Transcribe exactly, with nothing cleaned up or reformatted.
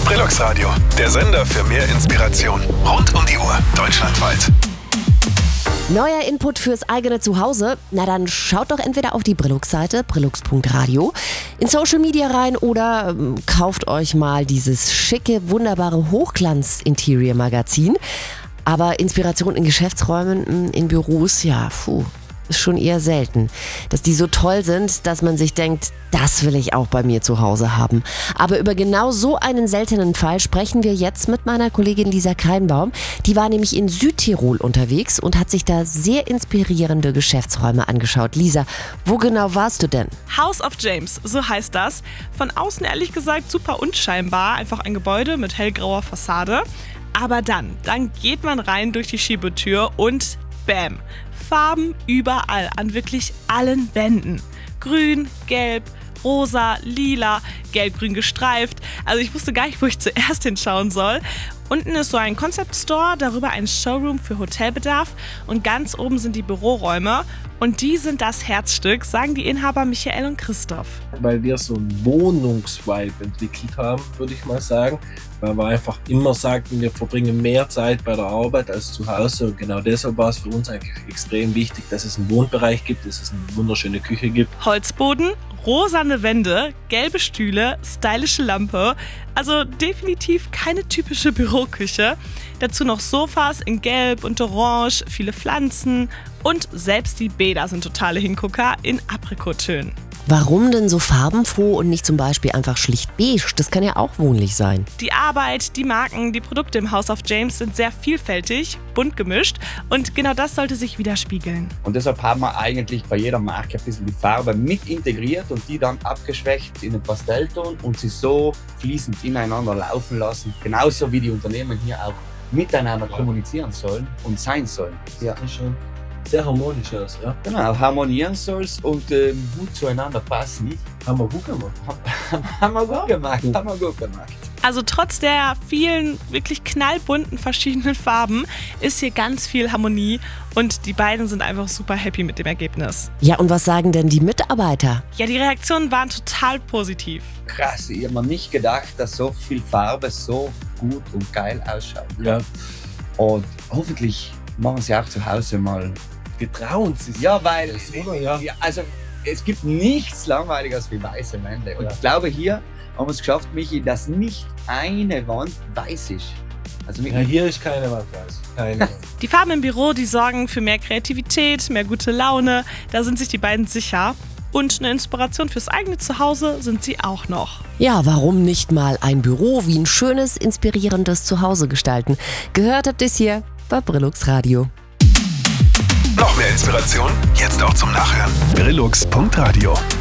Brillux Radio, der Sender für mehr Inspiration. Rund um die Uhr, deutschlandweit. Neuer Input fürs eigene Zuhause? Na dann schaut doch entweder auf die Brillux-Seite, brillux punkt radio, in Social Media rein oder ähm, kauft euch mal dieses schicke, wunderbare Hochglanz-Interior-Magazin. Aber Inspiration in Geschäftsräumen, in Büros, ja, puh, ist schon eher selten. Dass die so toll sind, dass man sich denkt, das will ich auch bei mir zu Hause haben. Aber über genau so einen seltenen Fall sprechen wir jetzt mit meiner Kollegin Lisa Kreinbaum. Die war nämlich in Südtirol unterwegs und hat sich da sehr inspirierende Geschäftsräume angeschaut. Lisa, wo genau warst du denn? House of James, so heißt das. Von außen ehrlich gesagt super unscheinbar, einfach ein Gebäude mit hellgrauer Fassade. Aber dann, dann geht man rein durch die Schiebetür und bam, Farben überall, an wirklich allen Wänden. Grün, gelb, rosa, lila, gelb-grün gestreift. Also ich wusste gar nicht, wo ich zuerst hinschauen soll. Unten ist so ein Concept Store, darüber ein Showroom für Hotelbedarf und ganz oben sind die Büroräume. Und die sind das Herzstück, sagen die Inhaber Michael und Christoph. Weil wir so einen Wohnungsvibe entwickelt haben, würde ich mal sagen. Weil wir einfach immer sagten, wir verbringen mehr Zeit bei der Arbeit als zu Hause. Und genau deshalb war es für uns eigentlich extrem wichtig, dass es einen Wohnbereich gibt, dass es eine wunderschöne Küche gibt. Holzboden, rosane Wände, gelbe Stühle, stylische Lampe. Also definitiv keine typische Büroküche. Dazu noch Sofas in Gelb und Orange, viele Pflanzen und selbst die Bäder sind totale Hingucker in Aprikottönen. Warum denn so farbenfroh und nicht zum Beispiel einfach schlicht beige? Das kann ja auch wohnlich sein. Die Arbeit, die Marken, die Produkte im House of James sind sehr vielfältig, bunt gemischt und genau das sollte sich widerspiegeln. Und deshalb haben wir eigentlich bei jeder Marke ein bisschen die Farbe mit integriert und die dann abgeschwächt in den Pastellton und sie so fließend ineinander laufen lassen. Genauso wie die Unternehmen hier auch miteinander kommunizieren sollen und sein sollen. Ja. Schon sehr harmonisch aus, ja. Genau, harmonieren soll es und ähm, gut zueinander passen. Haben wir gut gemacht. Haben wir gut gemacht, haben wir gut gemacht. Also trotz der vielen wirklich knallbunten verschiedenen Farben ist hier ganz viel Harmonie und die beiden sind einfach super happy mit dem Ergebnis. Ja, und was sagen denn die Mitarbeiter? Ja, die Reaktionen waren total positiv. Krass, ich habe mir nicht gedacht, dass so viel Farbe so gut und geil ausschaut. Ja. Und hoffentlich machen sie auch zu Hause mal. Getrauen sie sich. Ja, weil Das, oder? Ja. ja, also, es gibt nichts langweiliges wie weiße Wände. Und Ja. ich glaube, hier haben wir es geschafft, Michi, dass nicht eine Wand weiß ist. Also Ja, hier ist keine Wand weiß. Keine Wand. Die Farben im Büro, die sorgen für mehr Kreativität, mehr gute Laune. Da sind sich die beiden sicher. Und eine Inspiration fürs eigene Zuhause sind sie auch noch. Ja, warum nicht mal ein Büro wie ein schönes, inspirierendes Zuhause gestalten? Gehört habt ihr es hier bei Brillux Radio. Noch mehr Inspiration? Jetzt auch zum Nachhören. brillux punkt radio